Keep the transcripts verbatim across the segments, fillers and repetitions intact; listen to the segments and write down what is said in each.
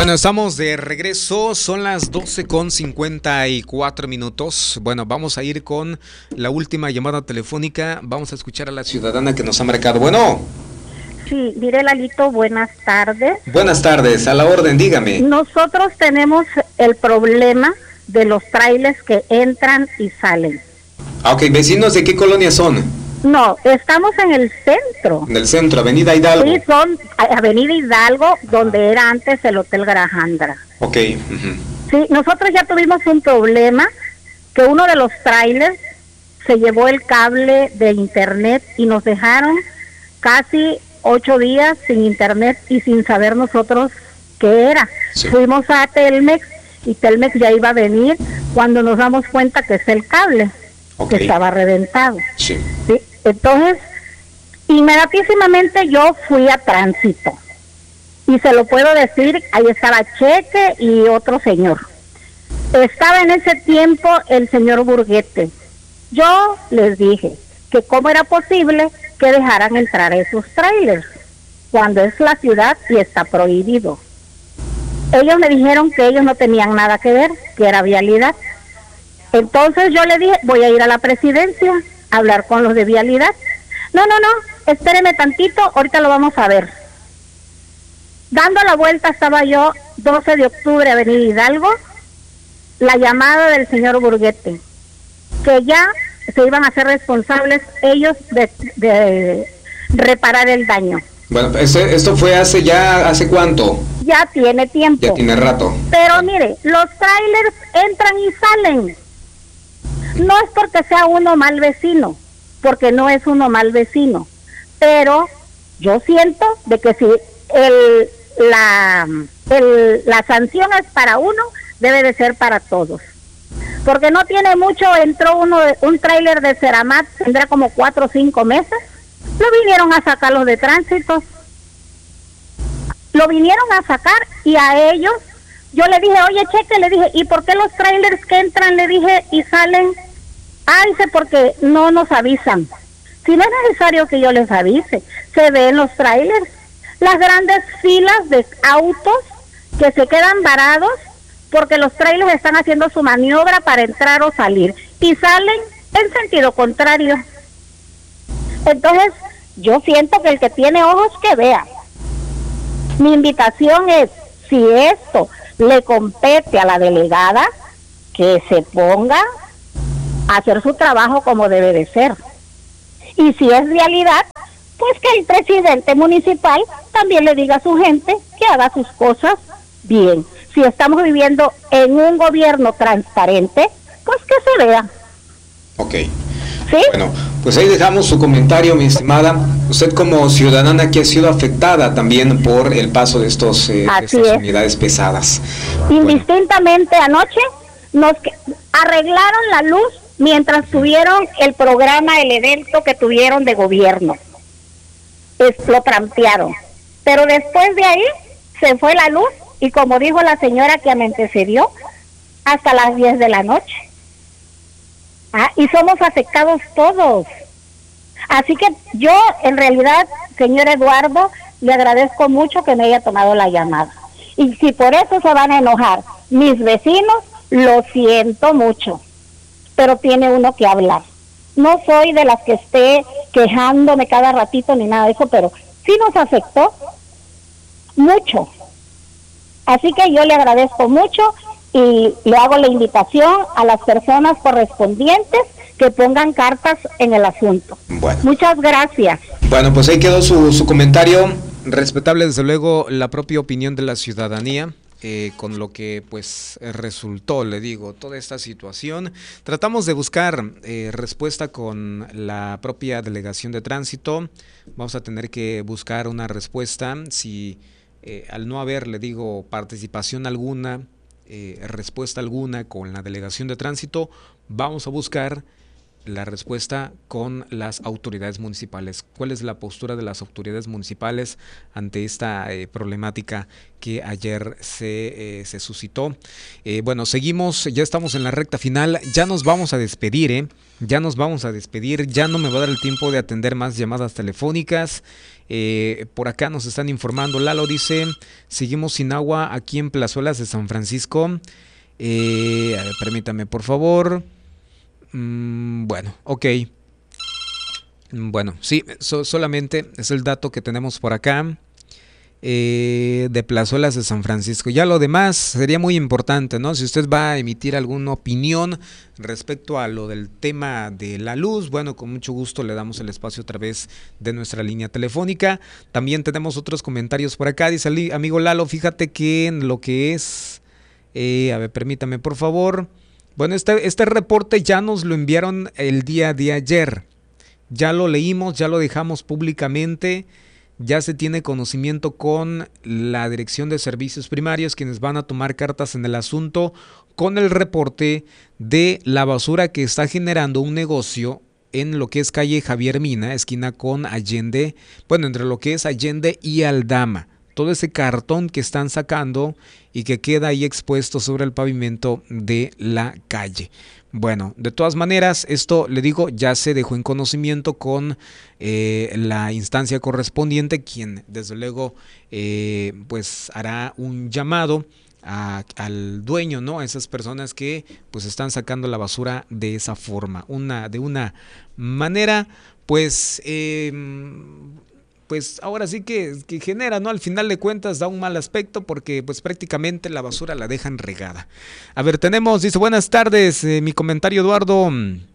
Bueno, estamos de regreso, son las doce con cincuenta y cuatro minutos. Bueno, vamos a ir con la última llamada telefónica. Vamos a escuchar a la ciudadana que nos ha marcado. Bueno. Sí, mire, Lalito, buenas tardes. Buenas tardes, a la orden, dígame. Nosotros tenemos el problema de los trailers que entran y salen. Ah, ok, ¿vecinos de qué colonia son? No, estamos en el centro. En el centro, Avenida Hidalgo. Sí, son Avenida Hidalgo, donde era antes el Hotel Grajandra. Ok. Uh-huh. Sí, nosotros ya tuvimos un problema, que uno de los trailers se llevó el cable de internet y nos dejaron casi ocho días sin internet y sin saber nosotros qué era. Sí. Fuimos a Telmex y Telmex ya iba a venir cuando nos damos cuenta que es el cable. Okay. Que estaba reventado. Sí. Sí. Entonces, inmediatísimamente yo fui a tránsito. Y se lo puedo decir, ahí estaba Cheque y otro señor. Estaba en ese tiempo el señor Burguete. Yo les dije que cómo era posible que dejaran entrar esos trailers cuando es la ciudad y está prohibido. Ellos me dijeron que ellos no tenían nada que ver, que era vialidad. Entonces yo le dije, voy a ir a la presidencia a hablar con los de vialidad. No, no, no, espéreme tantito, ahorita lo vamos a ver. Dando la vuelta estaba yo, doce de octubre, Avenida Hidalgo, la llamada del señor Burguete, que ya se iban a hacer responsables ellos de, de reparar el daño. Bueno, ese, esto fue hace ya, ¿hace cuánto? Ya tiene tiempo. Ya tiene rato. Pero mire, los trailers entran y salen. No es porque sea uno mal vecino, porque no es uno mal vecino, pero yo siento de que si el, la, el, la sanción es para uno, debe de ser para todos. Porque no tiene mucho, entró uno de, un tráiler de Ceramat, tendrá como cuatro o cinco meses, lo vinieron a sacar los de tránsito, lo vinieron a sacar y a ellos, yo le dije, oye Cheque, le dije, ¿y por qué los trailers que entran, le dije, y salen? Ah, dice, porque no nos avisan. Si no es necesario que yo les avise, se ven los trailers, las grandes filas de autos que se quedan varados porque los trailers están haciendo su maniobra para entrar o salir y salen en sentido contrario. Entonces, yo siento que el que tiene ojos que vea. Mi invitación es, si esto le compete a la delegada, que se ponga a hacer su trabajo como debe de ser. Y si es realidad, pues que el presidente municipal también le diga a su gente que haga sus cosas bien. Si estamos viviendo en un gobierno transparente, pues que se vea. Ok. ¿Sí? Bueno, pues ahí dejamos su comentario, mi estimada. Usted como ciudadana que ha sido afectada también por el paso de estos eh, de estas unidades pesadas. Indistintamente bueno. Anoche nos arreglaron la luz mientras tuvieron el programa, el evento que tuvieron de gobierno. Es, lo trampearon. Pero después de ahí se fue la luz y como dijo la señora que me antecedió, hasta las diez de la noche. Ah, y somos afectados todos. Así que yo, en realidad, señor Eduardo, le agradezco mucho que me haya tomado la llamada. Y si por eso se van a enojar mis vecinos, lo siento mucho. Pero tiene uno que hablar. No soy de las que esté quejándome cada ratito ni nada de eso, pero sí nos afectó mucho. Así que yo le agradezco mucho y le hago la invitación a las personas correspondientes que pongan cartas en el asunto. Bueno. Muchas gracias. Bueno, pues ahí quedó su, su comentario. Respetable, desde luego, la propia opinión de la ciudadanía. Eh, con lo que pues resultó, le digo, toda esta situación. Tratamos de buscar eh, respuesta con la propia delegación de tránsito. Vamos a tener que buscar una respuesta. Si eh, al no haber, le digo, participación alguna, eh, respuesta alguna con la delegación de tránsito, vamos a buscar la respuesta con las autoridades municipales. ¿Cuál es la postura de las autoridades municipales ante esta eh, problemática que ayer se, eh, se suscitó? Eh, bueno, seguimos, ya estamos en la recta final, ya nos vamos a despedir, ¿eh? Ya nos vamos a despedir, ya no me va a dar el tiempo de atender más llamadas telefónicas. Eh, por acá nos están informando, Lalo dice, seguimos sin agua aquí en Plazuelas de San Francisco. Eh, a ver, permítame por favor. Mm, bueno, ok. Bueno, sí, so, solamente es el dato que tenemos por acá. Eh, de Plazuelas de San Francisco. Ya lo demás sería muy importante, ¿no? Si usted va a emitir alguna opinión respecto a lo del tema de la luz, bueno, con mucho gusto le damos el espacio a través de nuestra línea telefónica. También tenemos otros comentarios por acá. Dice el amigo Lalo, fíjate que en lo que es, eh, a ver, permítame por favor. Bueno, este, este reporte ya nos lo enviaron el día de ayer. Ya lo leímos, ya lo dejamos públicamente. Ya se tiene conocimiento con la Dirección de Servicios Primarios, quienes van a tomar cartas en el asunto con el reporte de la basura que está generando un negocio en lo que es calle Javier Mina, esquina con Allende, bueno, entre lo que es Allende y Aldama. Todo ese cartón que están sacando y que queda ahí expuesto sobre el pavimento de la calle. Bueno, de todas maneras, esto, le digo, ya se dejó en conocimiento con eh, la instancia correspondiente, quien desde luego eh, pues hará un llamado a, al dueño, ¿no? A esas personas que pues están sacando la basura de esa forma, una de una manera pues eh, pues ahora sí que, que genera, ¿no? Al final de cuentas da un mal aspecto porque pues prácticamente la basura la dejan regada. A ver, tenemos, dice, buenas tardes, eh, mi comentario, Eduardo,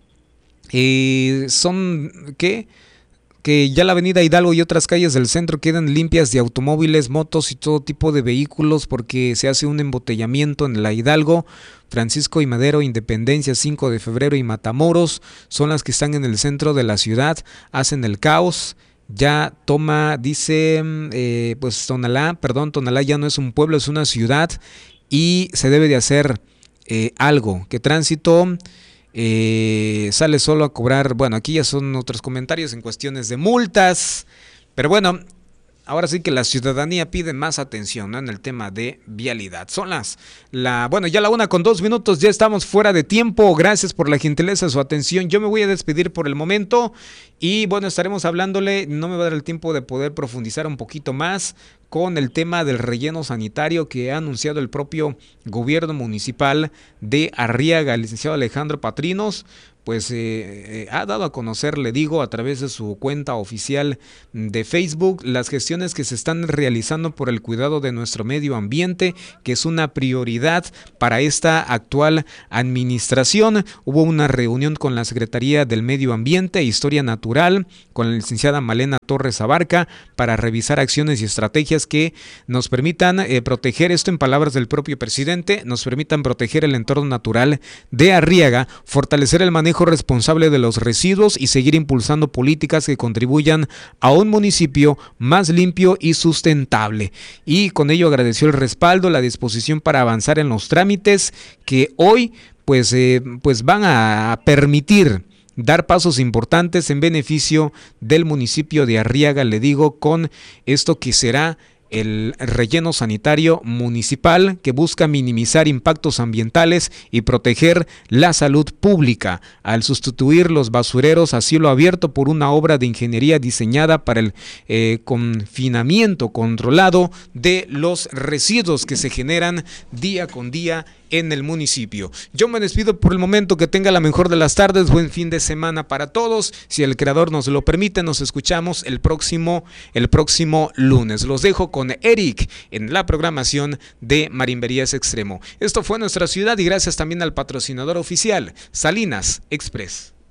eh, son, ¿qué? Que ya la avenida Hidalgo y otras calles del centro quedan limpias de automóviles, motos y todo tipo de vehículos porque se hace un embotellamiento en la Hidalgo, Francisco y Madero, Independencia, cinco de febrero y Matamoros, son las que están en el centro de la ciudad, hacen el caos. Ya toma, dice, eh, pues Tonalá, perdón, Tonalá ya no es un pueblo, es una ciudad y se debe de hacer eh, algo, que tránsito eh, sale solo a cobrar, bueno, aquí ya son otros comentarios en cuestiones de multas, pero bueno, ahora sí que la ciudadanía pide más atención, ¿no? En el tema de vialidad. Son las, la, bueno, ya la una con dos minutos, ya estamos fuera de tiempo. Gracias por la gentileza, su atención. Yo me voy a despedir por el momento y bueno, estaremos hablándole, no me va a dar el tiempo de poder profundizar un poquito más con el tema del relleno sanitario que ha anunciado el propio gobierno municipal de Arriaga, el licenciado Alejandro Patrinos. Pues eh, eh, ha dado a conocer, le digo, a través de su cuenta oficial de Facebook, las gestiones que se están realizando por el cuidado de nuestro medio ambiente, que es una prioridad para esta actual administración. Hubo una reunión con la Secretaría del Medio Ambiente e Historia Natural, con la licenciada Malena Torres Abarca, para revisar acciones y estrategias que nos permitan eh, proteger, esto en palabras del propio presidente, nos permitan proteger el entorno natural de Arriaga, fortalecer el manejo responsable de los residuos y seguir impulsando políticas que contribuyan a un municipio más limpio y sustentable. Y con ello agradeció el respaldo, la disposición para avanzar en los trámites que hoy pues, eh, pues van a permitir dar pasos importantes en beneficio del municipio de Arriaga, le digo, con esto que será el relleno sanitario municipal, que busca minimizar impactos ambientales y proteger la salud pública al sustituir los basureros a cielo abierto por una obra de ingeniería diseñada para el eh, confinamiento controlado de los residuos que se generan día con día en el municipio. Yo me despido por el momento, que tenga la mejor de las tardes, buen fin de semana para todos. Si el creador nos lo permite, nos escuchamos el próximo, el próximo lunes. Los dejo con Eric en la programación de Marimberías Extremo. Esto fue Nuestra Ciudad y gracias también al patrocinador oficial, Salinas Express.